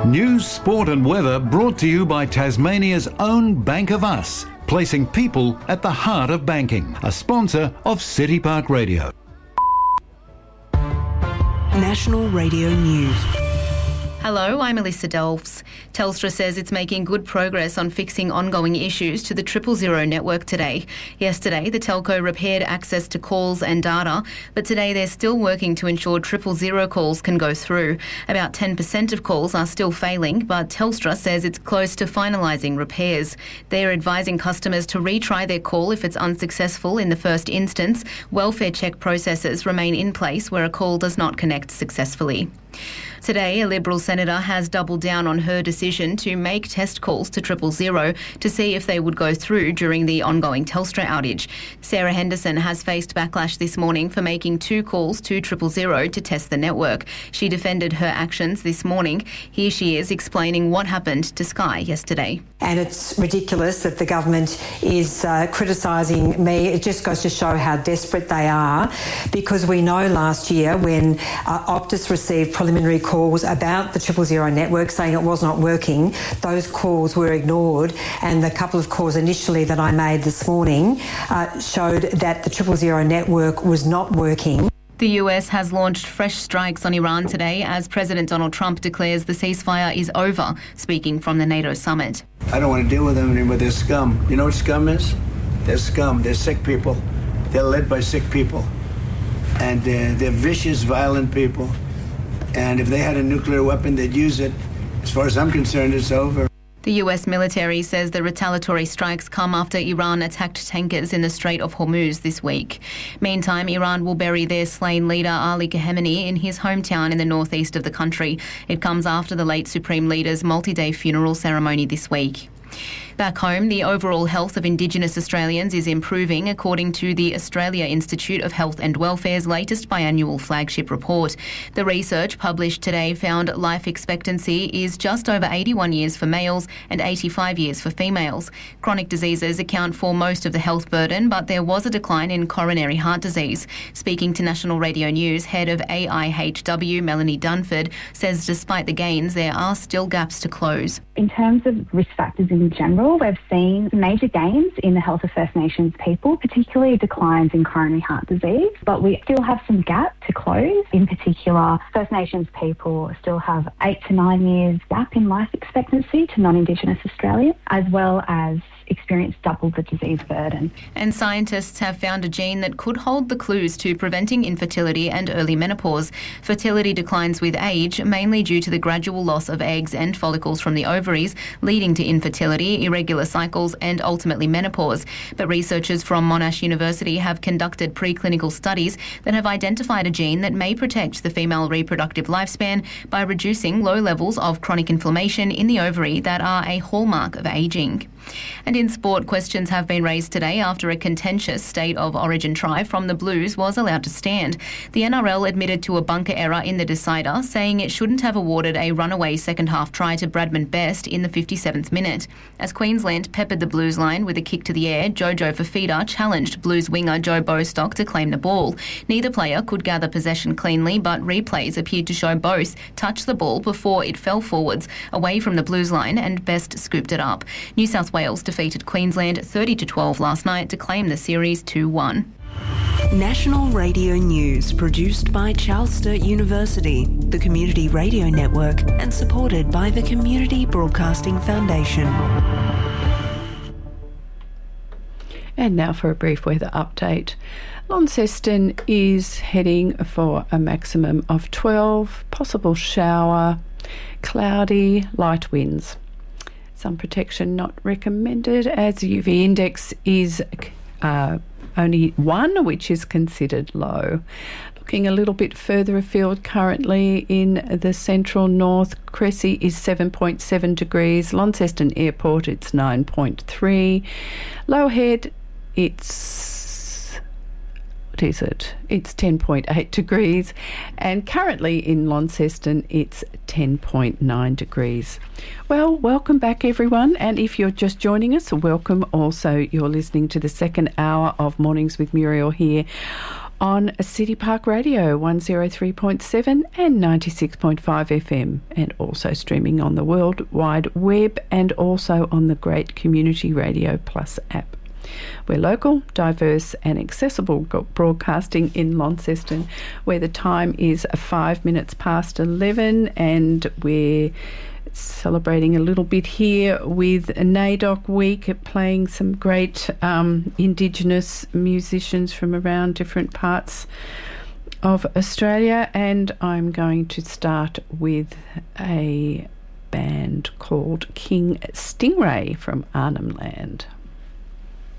News, sport and weather brought to you by Tasmania's own Bank of Us, placing people at the heart of banking. A sponsor of City Park Radio. National Radio News. Hello, I'm Alyssa Delves. Telstra says it's making good progress on fixing ongoing issues to the 000 network today. Yesterday, the telco repaired access to calls and data, but today they're still working to ensure 000 calls can go through. About 10% of calls are still failing, but Telstra says it's close to finalising repairs. They're advising customers to retry their call if it's unsuccessful in the first instance. Welfare check processes remain in place where a call does not connect successfully. Today, a Liberal senator has doubled down on her decision to make test calls to 000 to see if they would go through during the ongoing Telstra outage. Sarah Henderson has faced backlash this morning for making 2 calls to 000 to test the network. She defended her actions this morning. Here she is explaining what happened to Sky yesterday. And it's ridiculous that the government is criticising me. It just goes to show how desperate they are, because we know last year when Optus received preliminary calls about the 000 network saying it was not working, those calls were ignored, and the couple of calls initially that I made this morning showed that the 000 network was not working. The US has launched fresh strikes on Iran today as President Donald Trump declares the ceasefire is over, speaking from the NATO summit. I don't want to deal with them anymore. They're scum. You know what scum is? They're scum. They're sick people. They're led by sick people. And they're vicious, violent people. And if they had a nuclear weapon, they'd use it. As far as I'm concerned, it's over. The US military says the retaliatory strikes come after Iran attacked tankers in the Strait of Hormuz this week. Meantime, Iran will bury their slain leader Ali Khamenei in his hometown in the northeast of the country. It comes after the late Supreme Leader's multi-day funeral ceremony this week. Back home, the overall health of Indigenous Australians is improving, according to the Australia Institute of Health and Welfare's latest biannual flagship report. The research published today found life expectancy is just over 81 years for males and 85 years for females. Chronic diseases account for most of the health burden, but there was a decline in coronary heart disease. Speaking to National Radio News, head of AIHW, Melanie Dunford, says despite the gains, there are still gaps to close. In terms of risk factors in general, we've seen major gains in the health of First Nations people, particularly declines in coronary heart disease, but we still have some gap to close. In particular, First Nations people still have 8 to 9 years gap in life expectancy to non-Indigenous Australians, as well as experience double the disease burden. And scientists have found a gene that could hold the clues to preventing infertility and early menopause. Fertility declines with age, mainly due to the gradual loss of eggs and follicles from the ovaries, leading to infertility, irregular cycles and ultimately menopause. But researchers from Monash University have conducted preclinical studies that have identified a gene that may protect the female reproductive lifespan by reducing low levels of chronic inflammation in the ovary that are a hallmark of ageing. And in sport, questions have been raised today after a contentious state of origin try from the Blues was allowed to stand. The NRL admitted to a bunker error in the decider, saying it shouldn't have awarded a runaway second-half try to Bradman Best in the 57th minute. As Queensland peppered the Blues line with a kick to the air, Jojo Fafita challenged Blues winger Joe Bostock to claim the ball. Neither player could gather possession cleanly, but replays appeared to show both touch the ball before it fell forwards, away from the Blues line, and Best scooped it up. New South Wales defeated Queensland 30-12 last night to claim the series 2-1. National Radio News, produced by Charles Sturt University, the Community Radio Network, and supported by the Community Broadcasting Foundation. And now for a brief weather update. Launceston is heading for a maximum of 12, possible shower, cloudy, light winds. Sun protection not recommended, as the UV index is only 1, which is considered low. Looking a little bit further afield, currently in the central north, Cressy is 7.7 degrees. Launceston Airport, it's 9.3. Lowhead, it's 10.8 degrees, and currently in Launceston it's 10.9 degrees. Well, welcome back everyone, and if you're just joining us, welcome also. You're listening to the second hour of Mornings with Muriel here on City Park Radio 103.7 and 96.5 FM, and also streaming on the World Wide Web and also on the great Community Radio Plus app. We're local, diverse and accessible broadcasting in Launceston, where the time is 5 minutes past 11, and we're celebrating a little bit here with NAIDOC Week, playing some great Indigenous musicians from around different parts of Australia. And I'm going to start with a band called King Stingray from Arnhem Land.